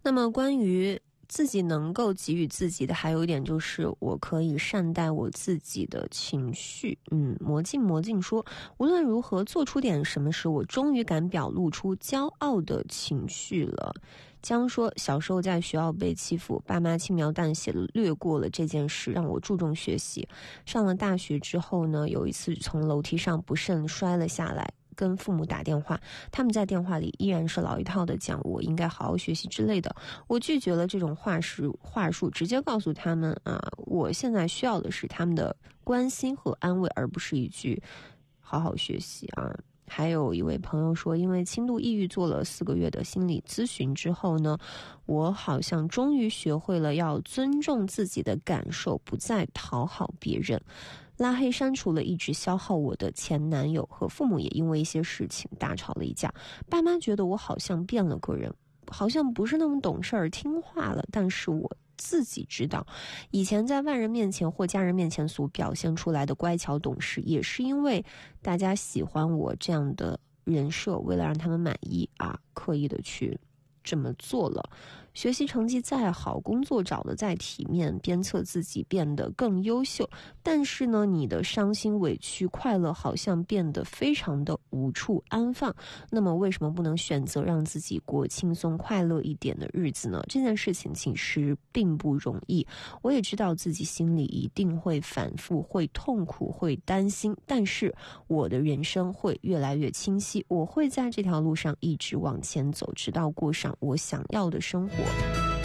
那么关于自己能够给予自己的，还有一点就是我可以善待我自己的情绪。魔镜说，无论如何做出点什么时，我终于敢表露出骄傲的情绪了。江说，小时候在学校被欺负，爸妈轻描淡写的略过了这件事，让我注重学习。上了大学之后呢，有一次从楼梯上不慎摔了下来，跟父母打电话，他们在电话里依然是老一套的讲我应该好好学习之类的。我拒绝了这种话术，直接告诉他们我现在需要的是他们的关心和安慰，而不是一句好好学习啊。还有一位朋友说，因为轻度抑郁做了4个月的心理咨询之后呢，我好像终于学会了要尊重自己的感受，不再讨好别人。拉黑删除了一直消耗我的前男友，和父母也因为一些事情大吵了一架。爸妈觉得我好像变了个人，好像不是那么懂事儿听话了，但是我自己知道，以前在外人面前或家人面前所表现出来的乖巧懂事，也是因为大家喜欢我这样的人设，为了让他们满意刻意的去这么做了。学习成绩再好，工作找得再体面，鞭策自己变得更优秀，但是呢，你的伤心委屈快乐好像变得非常的无处安放。那么为什么不能选择让自己过轻松快乐一点的日子呢？这件事情其实并不容易，我也知道自己心里一定会反复，会痛苦，会担心，但是我的人生会越来越清晰，我会在这条路上一直往前走，直到过上我想要的生活。